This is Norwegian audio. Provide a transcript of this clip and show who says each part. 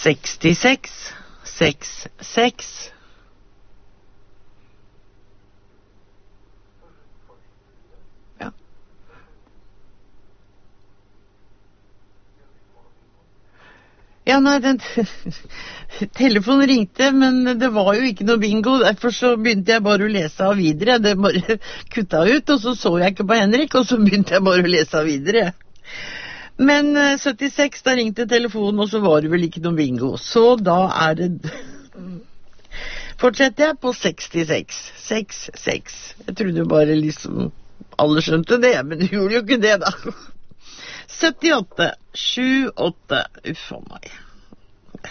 Speaker 1: 66 66. Ja. Ja, nei, den telefonen ringte, men det var jo ikke noe bingo, derfor så begynte jeg bare å lese av videre. Det bare kutta ut, og så jeg ikke på Henrik, og så begynte jeg bare å lese av videre. Men 76, da ringte telefonen, og så var det vel ikke noe bingo. Så da det... Fortsetter jeg på 66. 66. Jeg trodde bare liksom alle skjønte det, men de gjorde jo ikke det da. 78. 78. Uff for meg.